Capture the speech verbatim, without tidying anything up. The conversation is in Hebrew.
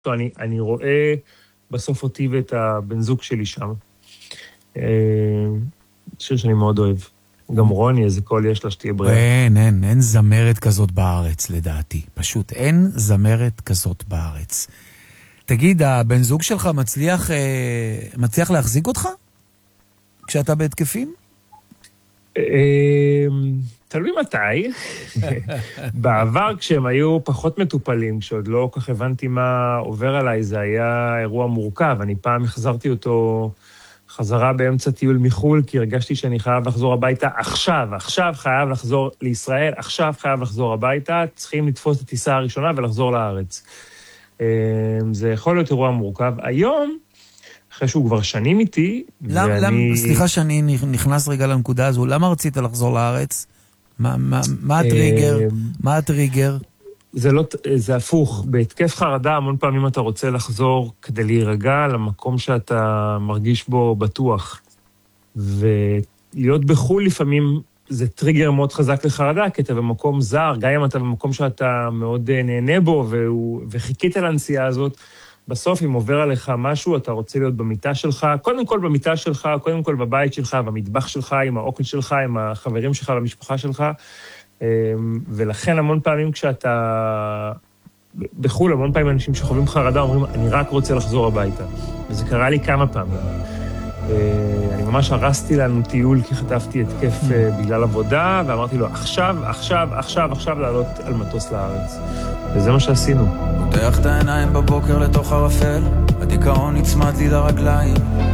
אני, אני רואה בסוף אותי ואת הבן זוג שלי שם. שיר שאני מאוד אוהב. גם רוני, איזה קול יש לה שתהיה בריאה. אין, אין, אין זמרת כזאת בארץ, לדעתי. פשוט אין זמרת כזאת בארץ. תגיד, הבן זוג שלך מצליח, מצליח להחזיק אותך? כשאתה בהתקפים? תלוי מתי. בעבר כשהם היו פחות מטופלים, כשעוד לא כך הבנתי מה עובר עליי, זה היה אירוע מורכב. אני פעם החזרתי אותו חזרה באמצע טיול מחול, כי הרגשתי שאני חייב לחזור הביתה עכשיו, עכשיו חייב לחזור לישראל, עכשיו חייב לחזור הביתה, צריכים לתפוס את הטיסה הראשונה ולחזור לארץ. זה יכול להיות אירוע מורכב. היום, אחרי שהוא כבר שנים איתי, למה, ואני... סליחה שאני נכנס רגע לנקודה הזו, למה רצית לחזור לארץ? מה, מה, מה הטריגר? מה הטריגר? זה לא, זה הפוך. בהתקף חרדה, המון פעמים אתה רוצה לחזור כדי להירגע למקום שאתה מרגיש בו בטוח. ולהיות בחול לפעמים זה טריגר מאוד חזק לחרדה, כי אתה במקום זר, גם אם אתה במקום שאתה מאוד נהנה בו, והוא, וחיכית לנסיעה הזאת, בסוף אם עובר עליך משהו, אתה רוצה להיות במיטה שלך, קודם כל במיטה שלך, קודם כל בבית שלך, במטבח שלך, עם האוכל שלך, עם החברים שלך, במשפחה שלך, ולכן המון פעמים כשאתה בחול, המון פעמים אנשים שחווים חרדה אומרים, אני רק רוצה לחזור הביתה. וזה קרה לי כמה פעמים. אני ממש הרסתי לנו טיול כי חטפתי התקף בגלל עבודה, ואמרתי לו, עכשיו, עכשיו, עכשיו, עכשיו לעלות על מטוס לארץ. וזה מה שעשינו. פותח את העיניים בבוקר לתוך הרפל, הדיכאון נצמד לי לרגליים.